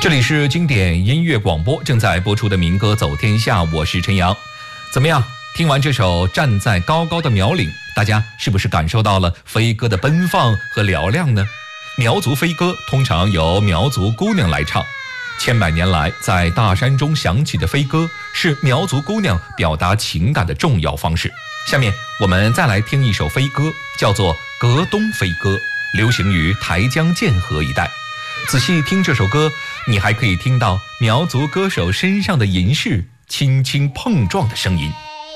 这里是经典音乐广播正在播出的民歌走天下，我是陈阳。怎么样，听完这首站在高高的苗岭，大家是不是感受到了飞歌的奔放和嘹亮呢？苗族飞歌通常由苗族姑娘来唱，千百年来在大山中响起的飞歌是苗族姑娘表达情感的重要方式。下面我们再来听一首飞歌，叫做《阁东飞歌》，流行于台江剑河一带。仔细听这首歌，你还可以听到苗族歌手身上的银饰轻轻碰撞的声音。